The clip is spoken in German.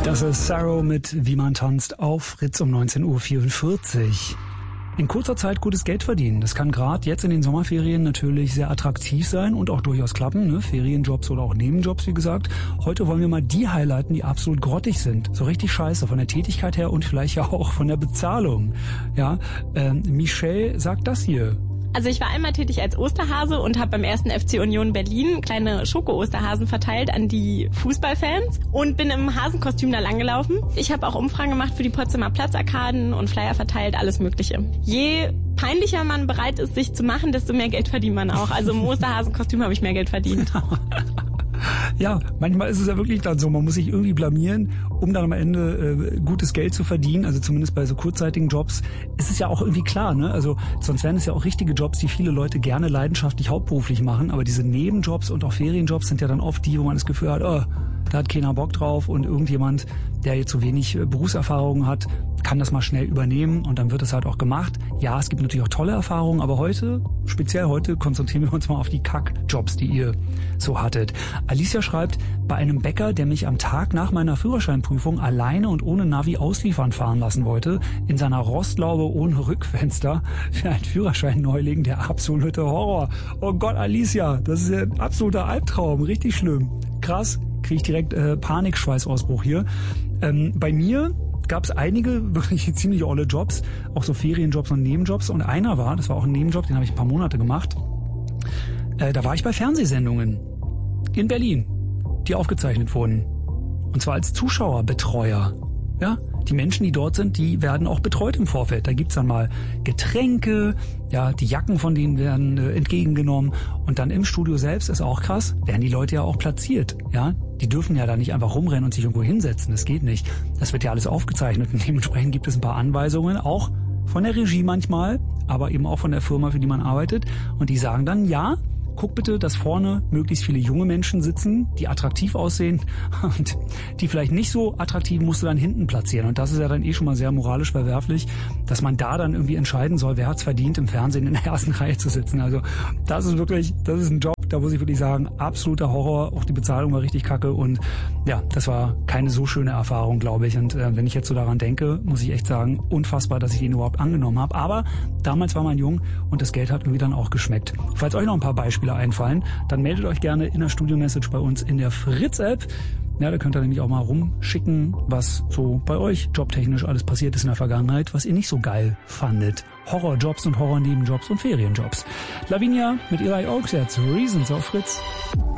Das ist Sarah mit Wie man tanzt auf Fritz um 19.44 Uhr. In kurzer Zeit gutes Geld verdienen. Das kann gerade jetzt in den Sommerferien natürlich sehr attraktiv sein und auch durchaus klappen, ne? Ferienjobs oder auch Nebenjobs, wie gesagt. Heute wollen wir mal die highlighten, die absolut grottig sind. So richtig scheiße von der Tätigkeit her und vielleicht ja auch von der Bezahlung. Ja, Michelle sagt das hier. Also ich war einmal tätig als Osterhase und habe beim 1. FC Union Berlin kleine Schoko-Osterhasen verteilt an die Fußballfans und bin im Hasenkostüm da langgelaufen. Ich habe auch Umfragen gemacht für die Potsdamer Platzarkaden und Flyer verteilt, alles Mögliche. Je peinlicher man bereit ist, sich zu machen, desto mehr Geld verdient man auch. Also im Osterhasenkostüm habe ich mehr Geld verdient. Ja, manchmal ist es ja wirklich dann so, man muss sich irgendwie blamieren, um dann am Ende gutes Geld zu verdienen. Also zumindest bei so kurzzeitigen Jobs ist es ja auch irgendwie klar, ne? Also sonst wären es ja auch richtige Jobs, die viele Leute gerne leidenschaftlich hauptberuflich machen. Aber diese Nebenjobs und auch Ferienjobs sind ja dann oft die, wo man das Gefühl hat, oh, da hat keiner Bock drauf und irgendjemand, der jetzt so wenig Berufserfahrung hat, kann das mal schnell übernehmen und dann wird es halt auch gemacht. Ja, es gibt natürlich auch tolle Erfahrungen, aber heute, speziell heute, konzentrieren wir uns mal auf die Kackjobs, die ihr so hattet. Alicia schreibt, bei einem Bäcker, der mich am Tag nach meiner Führerscheinprüfung alleine und ohne Navi ausliefern fahren lassen wollte, in seiner Rostlaube ohne Rückfenster, für einen Führerschein-Neuling der absolute Horror. Oh Gott, Alicia, das ist ja ein absoluter Albtraum, richtig schlimm. Krass, kriege ich direkt Panikschweißausbruch hier. Bei mir gab es einige wirklich ziemlich olle Jobs, auch so Ferienjobs und Nebenjobs. Und einer war, das war auch ein Nebenjob, den habe ich ein paar Monate gemacht. Da war ich bei Fernsehsendungen in Berlin, die aufgezeichnet wurden. Und zwar als Zuschauerbetreuer. Ja, die Menschen, die dort sind, die werden auch betreut im Vorfeld. Da gibt's dann mal Getränke, ja, die Jacken von denen werden entgegengenommen. Und dann im Studio selbst, ist auch krass, werden die Leute ja auch platziert. Ja, die dürfen ja da nicht einfach rumrennen und sich irgendwo hinsetzen. Das geht nicht. Das wird ja alles aufgezeichnet. Und dementsprechend gibt es ein paar Anweisungen, auch von der Regie manchmal, aber eben auch von der Firma, für die man arbeitet. Und die sagen dann, ja, guck bitte, dass vorne möglichst viele junge Menschen sitzen, die attraktiv aussehen und die vielleicht nicht so attraktiv musst du dann hinten platzieren. Und das ist ja dann schon mal sehr moralisch verwerflich, dass man da dann irgendwie entscheiden soll, wer hat's verdient, im Fernsehen in der ersten Reihe zu sitzen. Also das ist wirklich, das ist ein Job, da muss ich wirklich sagen, absoluter Horror. Auch die Bezahlung war richtig kacke und ja, das war keine so schöne Erfahrung, glaube ich. Und wenn ich jetzt so daran denke, muss ich echt sagen, unfassbar, dass ich den überhaupt angenommen habe. Aber damals war man jung und das Geld hat irgendwie dann auch geschmeckt. Falls euch noch ein paar Beispiele einfallen, dann meldet euch gerne in der Studio-Message bei uns in der Fritz-App. Ja, da könnt ihr nämlich auch mal rumschicken, was so bei euch jobtechnisch alles passiert ist in der Vergangenheit, was ihr nicht so geil fandet. Horrorjobs und Horrornebenjobs und Ferienjobs. Lavinia mit Eli Oaks jetzt, Reasons auf Fritz.